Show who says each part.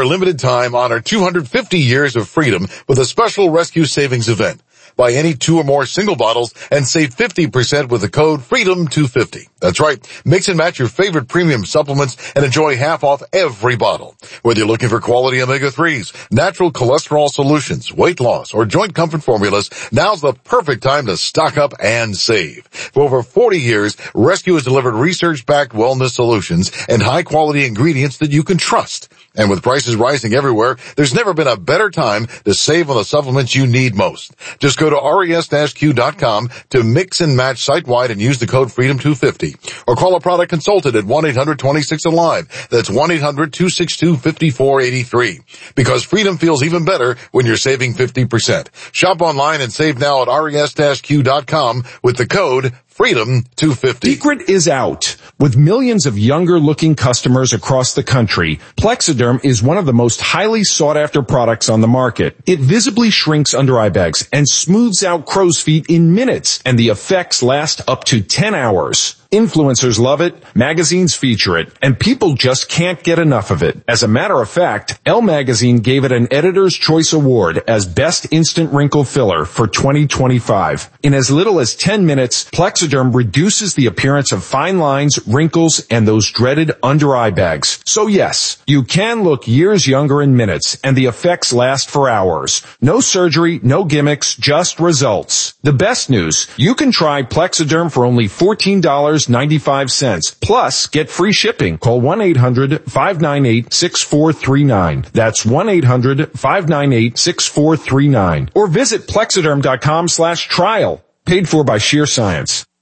Speaker 1: a limited time, honor 250 years of freedom with a special rescue savings event. Buy any 2 or more single bottles and save 50% with the code FREEDOM250. That's right. Mix and match your favorite premium supplements and enjoy half off every bottle. Whether you're looking for quality omega-3s, natural cholesterol solutions, weight loss, or joint comfort formulas, now's the perfect time to stock up and save. For over 40 years, Rescue has delivered research-backed wellness solutions and high-quality ingredients that you can trust. And with prices rising everywhere, there's never been a better time to save on the supplements you need most. Just go to res-q.com to mix and match site-wide and use the code FREEDOM250. Or call a product consultant at 1-800-26-ALIVE. That's 1-800-262-5483. Because freedom feels even better when you're saving 50%. Shop online and save now at res-q.com with the code FREEDOM250.
Speaker 2: Secret is out. With millions of younger-looking customers across the country, Plexiderm is one of the most highly sought-after products on the market. It visibly shrinks under-eye bags and smooths out crow's feet in minutes, and the effects last up to 10 hours. Influencers love it, magazines feature it, and people just can't get enough of it. As a matter of fact, Elle magazine gave it an Editor's Choice Award as Best Instant Wrinkle Filler for 2025. In as little as 10 minutes, Plexiderm reduces the appearance of fine lines, wrinkles, and those dreaded under-eye bags. So yes, you can look years younger in minutes, and the effects last for hours. No surgery, no gimmicks, just results. The best news, you can try Plexiderm for only $14.95. Plus, get free shipping. Call 1-800-598-6439. That's 1-800-598-6439. Or visit Plexiderm.com/trial. Paid for by Sheer Science.